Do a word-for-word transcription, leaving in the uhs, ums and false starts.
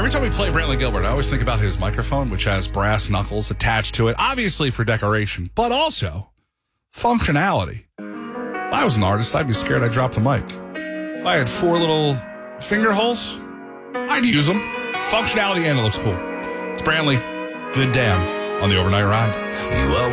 Every time we play Brantley Gilbert, I always think about his microphone, which has brass knuckles attached to it, obviously for decoration, but also functionality. If I was an artist, I'd be scared I'd drop the mic. If I had four little finger holes, I'd use them. Functionality and it looks cool. It's Brantley, Good Damn, on the Overnight Ride. You